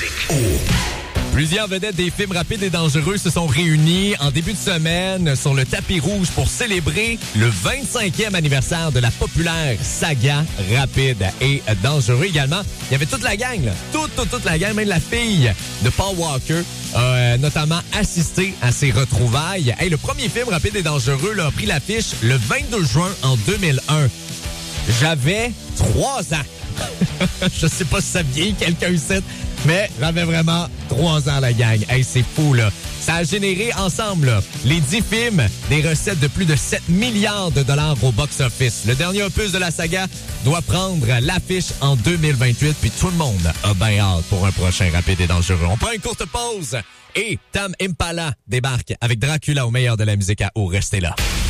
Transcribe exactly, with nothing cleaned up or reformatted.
musique. Plusieurs vedettes des films rapides et dangereux se sont réunies en début de semaine sur le tapis rouge pour célébrer le vingt-cinquième anniversaire de la populaire saga Rapide et Dangereux. Également, il y avait toute la gang, là. Toute, toute, toute la gang, même la fille de Paul Walker a euh, notamment assisté à ces retrouvailles. Hey, le premier film Rapide et Dangereux là, a pris l'affiche le vingt-deux juin en deux mille un. J'avais trois ans. Je sais pas si ça vient quelqu'un ici, mais j'avais vraiment trois ans, la gang. Hey, c'est fou, là. Ça a généré ensemble, là, les dix films, des recettes de plus de sept milliards de dollars au box-office. Le dernier opus de la saga doit prendre l'affiche en deux mille vingt-huit, puis tout le monde a bien hâte pour un prochain Rapide et Dangereux. On prend une courte pause et Tom Impala débarque avec Dracula au meilleur de la musique à eau. Restez là.